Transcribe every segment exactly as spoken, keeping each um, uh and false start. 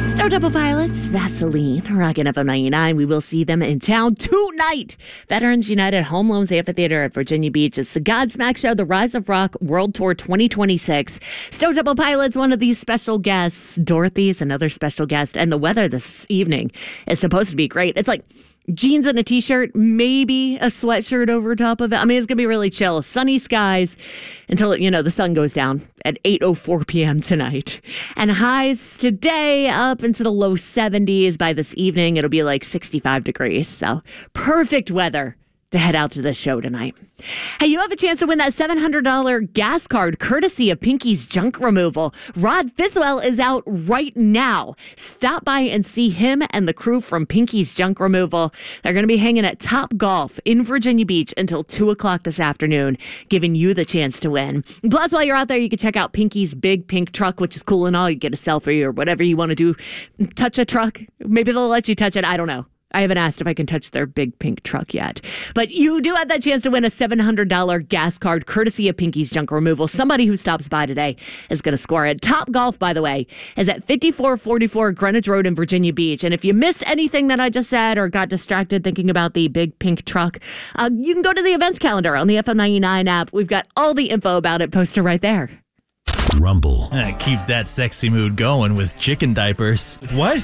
Stone Temple Pilots, Vaseline, Rockin' F M ninety-nine. We will see them in town tonight. Veterans United Home Loans Amphitheater at Virginia Beach. It's the Godsmack Show, the Rise of Rock World Tour twenty twenty-six. Stone Temple Pilots, one of these special guests. Dorothy's another special guest. And the weather this evening is supposed to be great. It's like jeans and a t-shirt, maybe a sweatshirt over top of it. I mean, it's going to be really chill. Sunny skies until, you know, the sun goes down at eight oh four p.m. tonight. And highs today up into the low seventies. By this evening, it'll be like sixty-five degrees. So perfect weather to head out to this show tonight. Hey, you have a chance to win that seven hundred dollars gas card courtesy of Pinky's Junk Removal. Rod Fitzwell is out right now. Stop by and see him and the crew from Pinky's Junk Removal. They're going to be hanging at Top Golf in Virginia Beach until two o'clock this afternoon, giving you the chance to win. Plus, while you're out there, you can check out Pinky's big pink truck, which is cool and all. You get a selfie or whatever you want to do. Touch a truck. Maybe they'll let you touch it. I don't know. I haven't asked if I can touch their big pink truck yet. But you do have that chance to win a seven hundred dollars gas card courtesy of Pinky's Junk Removal. Somebody who stops by today is going to score it. Top Golf, by the way, is at fifty-four forty-four Greenwich Road in Virginia Beach. And if you missed anything that I just said or got distracted thinking about the big pink truck, uh, you can go to the events calendar on the F M ninety-nine app. We've got all the info about it posted right there. Rumble. Uh, keep that sexy mood going with chicken diapers. What?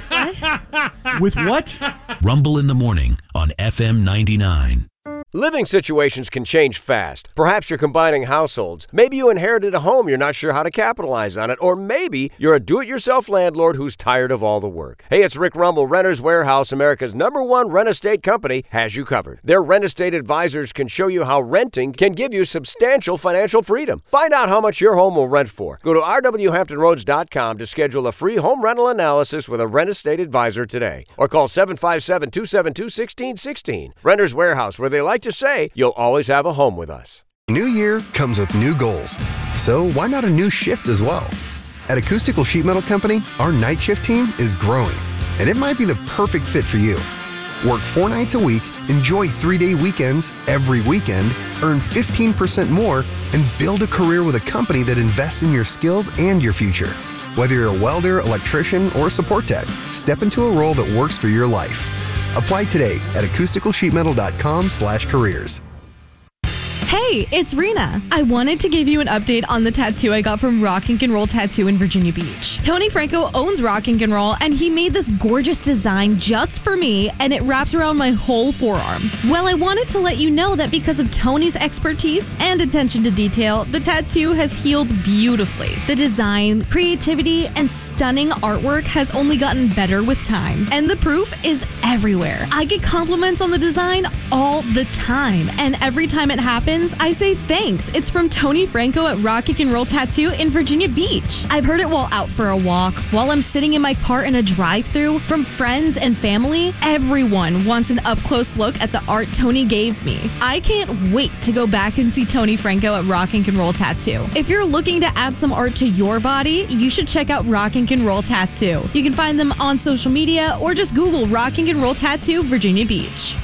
With what? Rumble in the morning on F M ninety-nine. Living situations can change fast. Perhaps you're combining households. Maybe you inherited a home you're not sure how to capitalize on it. Or maybe you're a do-it-yourself landlord who's tired of all the work. Hey, it's Rick Rumble. Renters Warehouse, America's number one rent estate company, has you covered. Their rent estate advisors can show you how renting can give you substantial financial freedom. Find out how much your home will rent for. Go to r w hampton roads dot com to schedule a free home rental analysis with a rent estate advisor today. Or call seven five seven, two seven two, one six one six. Renters Warehouse, where they like to say you'll always have a home with us. New year comes with new goals. So why not a new shift as well? At Acoustical Sheet Metal Company, our night shift team is growing, and it might be the perfect fit for you. Work four nights a week, enjoy three-day weekends every weekend, earn fifteen percent more, and build a career with a company that invests in your skills and your future. Whether you're a welder, electrician, or support tech, step into a role that works for your life. Apply today at acoustical sheet metal dot com slash careers. Hey, it's Rena. I wanted to give you an update on the tattoo I got from Rock and Roll Tattoo in Virginia Beach. Tony Franco owns Rock and Roll, and he made this gorgeous design just for me, and it wraps around my whole forearm. Well, I wanted to let you know that because of Tony's expertise and attention to detail, the tattoo has healed beautifully. The design, creativity, and stunning artwork has only gotten better with time, and the proof is everywhere. I get compliments on the design all the time, and every time it happens, I say thanks. It's from Tony Franco at Rock and Roll Tattoo in Virginia Beach. I've heard it while out for a walk, while I'm sitting in my car in a drive-thru, from friends and family. Everyone wants an up-close look at the art Tony gave me. I can't wait to go back and see Tony Franco at Rock and Roll Tattoo. If you're looking to add some art to your body, you should check out Rock and Roll Tattoo. You can find them on social media or just Google Rock and Roll Tattoo Virginia Beach.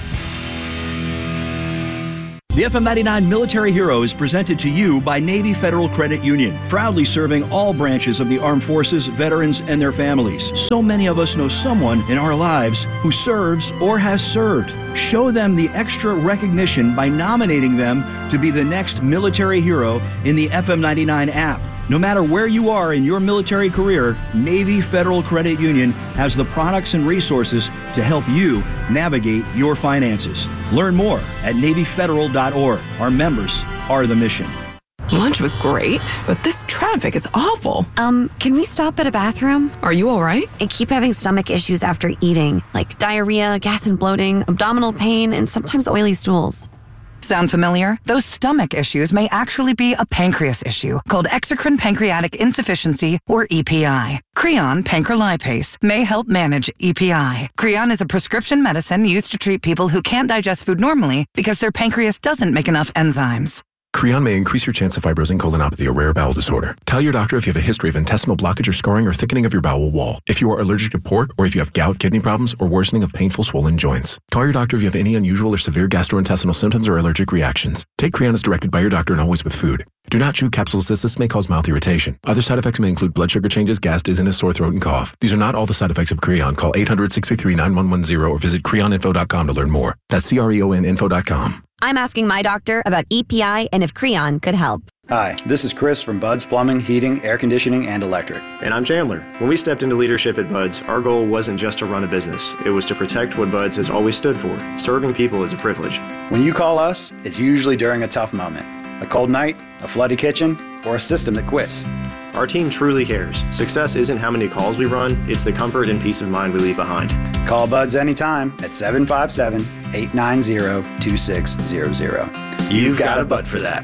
The F M ninety-nine Military Hero is presented to you by Navy Federal Credit Union, proudly serving all branches of the armed forces, veterans, and their families. So many of us know someone in our lives who serves or has served. Show them the extra recognition by nominating them to be the next military hero in the F M ninety-nine app. No matter where you are in your military career, Navy Federal Credit Union has the products and resources to help you navigate your finances. Learn more at navy federal dot org. Our members are the mission. Lunch was great, but this traffic is awful. Um, can we stop at a bathroom? Are you all right? I keep having stomach issues after eating, like diarrhea, gas and bloating, abdominal pain, and sometimes oily stools. Sound familiar? Those stomach issues may actually be a pancreas issue called exocrine pancreatic insufficiency, or E P I. Creon pancrelipase may help manage E P I. Creon is a prescription medicine used to treat people who can't digest food normally because their pancreas doesn't make enough enzymes. Creon may increase your chance of fibrosing colonopathy, a rare bowel disorder. Tell your doctor if you have a history of intestinal blockage or scarring or thickening of your bowel wall, if you are allergic to pork, or if you have gout, kidney problems, or worsening of painful swollen joints. Call your doctor if you have any unusual or severe gastrointestinal symptoms or allergic reactions. Take Creon as directed by your doctor and always with food. Do not chew capsules as this may cause mouth irritation. Other side effects may include blood sugar changes, gas, dizziness, sore throat, and cough. These are not all the side effects of Creon. Call eight hundred, six three three, nine one one zero or visit creon info dot com to learn more. That's C R E O N info dot com. I'm asking my doctor about E P I and if Creon could help. Hi, this is Chris from Bud's Plumbing, Heating, Air Conditioning, and Electric. And I'm Chandler. When we stepped into leadership at Bud's, our goal wasn't just to run a business. It was to protect what Bud's has always stood for. Serving people is a privilege. When you call us, it's usually during a tough moment. A cold night, a flooded kitchen, or a system that quits. Our team truly cares. Success isn't how many calls we run, it's the comfort and peace of mind we leave behind. Call Bud's anytime at seven five seven, eight nine zero, two six zero zero. You've got a Bud for that.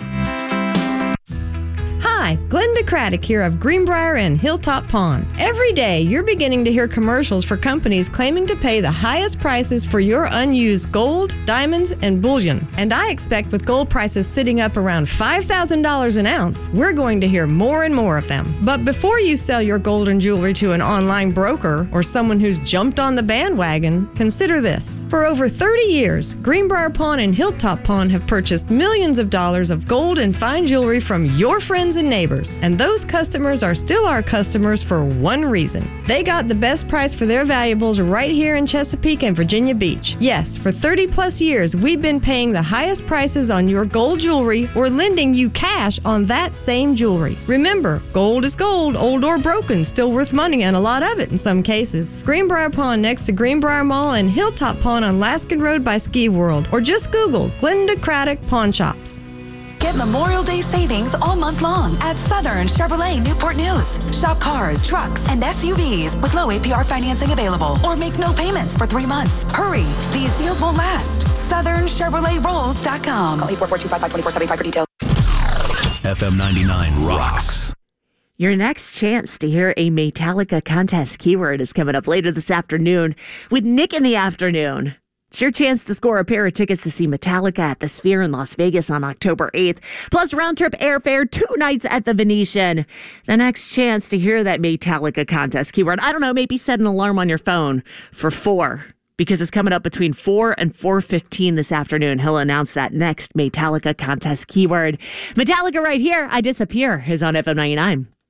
Hi, Glenda Craddock here of Greenbrier and Hilltop Pond. Every day, you're beginning to hear commercials for companies claiming to pay the highest prices for your unused gold, diamonds, and bullion. And I expect with gold prices sitting up around five thousand dollars an ounce, we're going to hear more and more of them. But before you sell your gold and jewelry to an online broker or someone who's jumped on the bandwagon, consider this. For over thirty years, Greenbrier Pawn and Hilltop Pawn have purchased millions of dollars of gold and fine jewelry from your friends and neighbors, and those customers are still our customers for one reason. They got the best price for their valuables right here in Chesapeake and Virginia Beach. Yes, for thirty plus years, we've been paying the highest prices on your gold jewelry or lending you cash on that same jewelry. Remember, gold is gold, old or broken, still worth money and a lot of it in some cases. Greenbrier Pawn next to Greenbrier Mall and Hilltop Pawn on Laskin Road by Ski World, or just Google Glenda Craddock Pawn Shops. Get Memorial Day savings all month long at Southern Chevrolet Newport News. Shop cars, trucks, and S U Vs with low A P R financing available, or make no payments for three months. Hurry, these deals won't last. Southern Chevrolet Rolls dot com. Call eight four four, two five five, two four seven five for details. F M ninety-nine rocks. Your next chance to hear a Metallica contest keyword is coming up later this afternoon with Nick in the Afternoon. It's your chance to score a pair of tickets to see Metallica at the Sphere in Las Vegas on October eighth, plus round-trip airfare, two nights at the Venetian. The next chance to hear that Metallica contest keyword, I don't know, maybe set an alarm on your phone for four, because it's coming up between four and four fifteen this afternoon. He'll announce that next Metallica contest keyword. Metallica right here, I Disappear, is on F M ninety-nine.